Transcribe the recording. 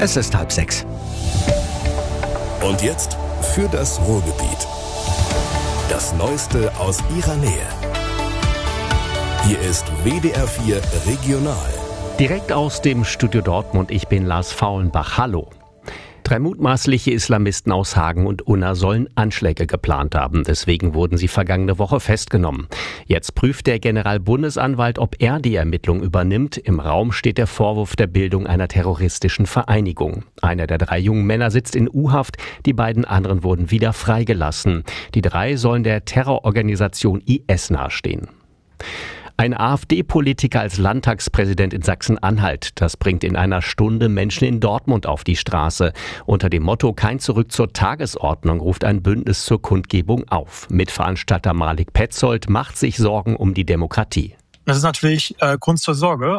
Es ist 5:30. Und jetzt für das Ruhrgebiet. Das Neueste aus ihrer Nähe. Hier ist WDR 4 Regional. Direkt aus dem Studio Dortmund, ich bin Lars Faulenbach. Hallo. 3 mutmaßliche Islamisten aus Hagen und Unna sollen Anschläge geplant haben. Deswegen wurden sie vergangene Woche festgenommen. Jetzt prüft der Generalbundesanwalt, ob er die Ermittlung übernimmt. Im Raum steht der Vorwurf der Bildung einer terroristischen Vereinigung. Einer der 3 jungen Männer sitzt in U-Haft, die beiden anderen wurden wieder freigelassen. Die 3 sollen der Terrororganisation IS nahestehen. Ein AfD-Politiker als Landtagspräsident in Sachsen-Anhalt. Das bringt in einer Stunde Menschen in Dortmund auf die Straße. Unter dem Motto "Kein Zurück zur Tagesordnung" ruft ein Bündnis zur Kundgebung auf. Mitveranstalter Malik Petzold macht sich Sorgen um die Demokratie. Das ist natürlich Grund zur Sorge.